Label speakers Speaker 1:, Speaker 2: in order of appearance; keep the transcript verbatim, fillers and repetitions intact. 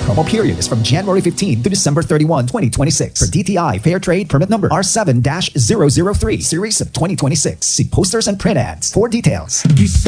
Speaker 1: Promo period is from January fifteenth to December thirty-first, twenty twenty-six. For D T I Fair Trade Permit Number R seven dash zero zero three, Series of twenty twenty-six. See posters and print ads for details.